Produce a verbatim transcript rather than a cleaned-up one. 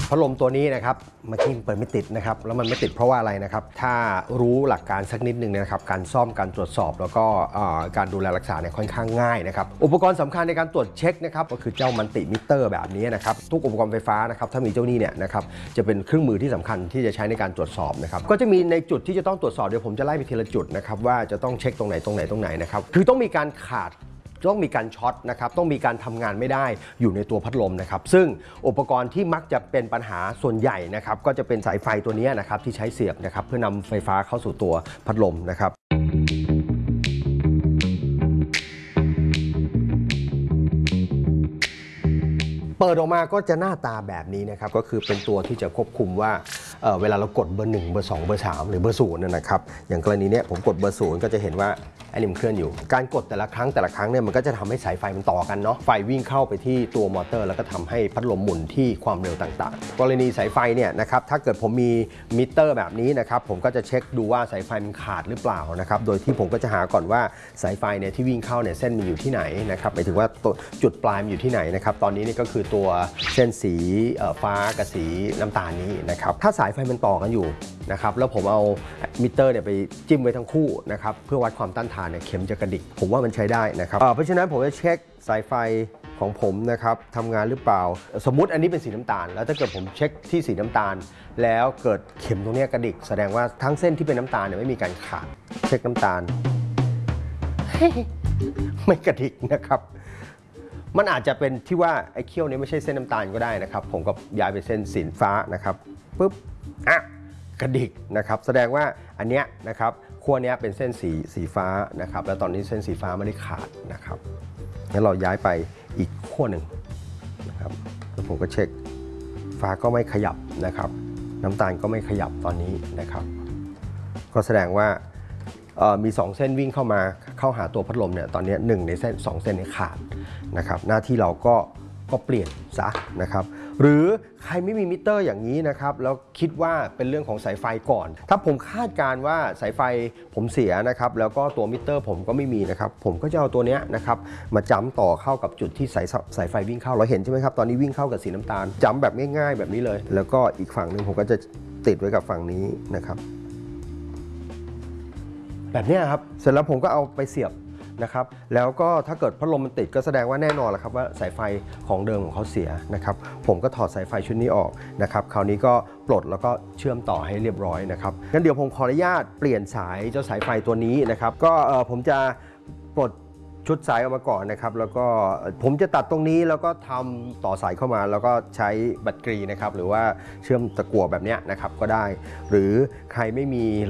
พัดลมตัวนี้นะครับเมื่อกี้เปิดไม่ติดนะครับแล้วมันไม่ติดเพราะว่าอะไรนะครับถ้ารู้หลักการสักนิดหนึ่งนะครับการซ่อมการตรวจสอบแล้วก็การดูแลรักษาเนี่ยค่อนข้างง่ายนะครับอุปกรณ์สำคัญในการตรวจเช็คนะครับก็คือเจ้ามัลติมิเตอร์แบบนี้นะครับทุกอุปกรณ์ไฟฟ้านะครับถ้ามีเจ้านี้เนี่ยนะครับจะเป็นเครื่องมือที่สำคัญที่จะใช้ในการตรวจสอบนะครับก็จะมีในจุดที่จะต้องตรวจสอบเดี๋ยวผมจะไล่ไปทีละจุดนะครับว่าจะต้องเช็คตรงไหนตรงไหนตรงไหนนะครับคือต้องมีการขาดต้องมีการช็อตนะครับต้องมีการทำงานไม่ได้อยู่ในตัวพัดลมนะครับซึ่งอุปกรณ์ที่มักจะเป็นปัญหาส่วนใหญ่นะครับก็จะเป็นสายไฟตัวนี้นะครับที่ใช้เสียบนะครับเพื่อนำไฟฟ้าเข้าสู่ตัวพัดลมนะครับเปิดออกมาก็จะหน้าตาแบบนี้นะครับก็คือเป็นตัวที่จะควบคุมว่า เ, เวลาเรากดเบอร์หนึ่งเบอร์สองเบอร์สามหรือเบอร์ศูนย์นะครับอย่างกรณีนี้ผมกดเบอร์ศูนย์ก็จะเห็นว่าไอ้นี่มันเคลื่อนอยู่การกดแต่ละครั้งแต่ละครั้งเนี่ยมันก็จะทำให้สายไฟมันต่อกันเนาะไฟวิ่งเข้าไปที่ตัวมอเตอร์แล้วก็ทำให้พัดลมหมุนที่ความเร็วต่างๆกรณีสายไฟเนี่ยนะครับถ้าเกิดผมมีมิเตอร์แบบนี้นะครับผมก็จะเช็คดูว่าสายไฟมันขาดหรือเปล่านะครับโดยที่ผมก็จะหาก่อนว่าสายไฟเนี่ยที่วิ่งเข้าเนี่ยเส้นมันอยู่ที่ไหนนะครับหมายถึงว่าจุดปลายมันอยู่ที่ไหนนะครับตอนนี้นี่ก็คือตัวเส้นสีฟ้ากับสีน้ำตาลนี้นะครับถ้าสายไฟมันต่อกันอยู่นะครับแล้วผมเอามิเตอร์เนี่ยไปจิ้มไว้ทั้งคู่นะครับเพื่อวัดความต้านทานเนี่ยเข็มจะกระดิกผมว่ามันใช้ได้นะครับเพราะฉะนั้นผมจะเช็คสายไฟของผมนะครับทำงานหรือเปล่าสมมุติอันนี้เป็นสีน้ำตาลแล้วถ้าเกิดผมเช็คที่สีน้ำตาลแล้วเกิดเข็มตรงนี้กระดิกแสดงว่าทั้งเส้นที่เป็นน้ำตาลเนี่ยไม่มีการขาดเช็คน้ำตาล ไม่กระดิกนะครับมันอาจจะเป็นที่ว่าไอ้เขี้ยวนี้ไม่ใช่เส้นน้ำตาลก็ได้นะครับผมก็ย้ายไปเส้นสีฟ้านะครับปุ๊บอ่ะกระดิกนะครับแสดงว่าอันเนี้ยนะครับขั้วนี้เป็นเส้นสีสีฟ้านะครับแล้วตอนนี้เส้นสีฟ้าไม่ได้ขาดนะครับงั้นเราย้ายไปอีกขั้วหนึ่งนะครับแล้วผมก็เช็คฟ้าก็ไม่ขยับนะครับน้ำตาลก็ไม่ขยับตอนนี้นะครับก็แสดงว่ามีสองเส้นวิ่งเข้ามาเข้าหาตัวพัดลมเนี่ยตอนนี้หนึ่งในเส้นสองเส้นนี้ขาดนะครับหน้าที่เราก็ก็เปลี่ยนซะนะครับหรือใครไม่มีมิเตอร์อย่างนี้นะครับแล้วคิดว่าเป็นเรื่องของสายไฟก่อนถ้าผมคาดการว่าสายไฟผมเสียนะครับแล้วก็ตัวมิเตอร์ผมก็ไม่มีนะครับผมก็จะเอาตัวนี้นะครับมาจ้ำต่อเข้ากับจุดที่สายสายไฟวิ่งเข้าเราเห็นใช่ไหมครับตอนนี้วิ่งเข้ากับสีน้ำตาลจ้ำแบบง่ายๆแบบนี้เลยแล้วก็อีกฝั่งหนึ่งผมก็จะติดไว้กับฝั่งนี้นะครับแบบนี้ครับเสร็จแล้วผมก็เอาไปเสียบนะครับแล้วก็ถ้าเกิดพัดลมมันติดก็แสดงว่าแน่นอนแหละครับว่าสายไฟของเดิมของเขาเสียนะครับผมก็ถอดสายไฟชุดนี้ออกนะครับคราวนี้ก็ปลดแล้วก็เชื่อมต่อให้เรียบร้อยนะครับงั้นเดี๋ยวผมขออนุญาตเปลี่ยนสายเจ้าสายไฟตัวนี้นะครับก็ผมจะปลดชุดสายออกมาก่อนนะครับแล้วก็ผมจะตัดตรงนี้แล้วก็ทำต่อสายเข้ามาแล้วก็ใช้บัตรกรีนะครับหรือว่าเชื่อมตะกั่วแบบนี้นะครับก็ได้หรือใครไม่มี